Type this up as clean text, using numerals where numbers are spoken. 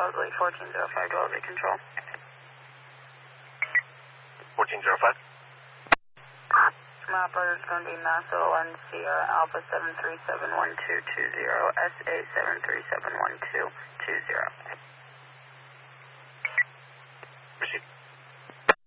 Wellesley, 1405 to Wellesley Control. 1405. My operator is going to be Massa 1 Sierra Alpha 7371220, SA 73712.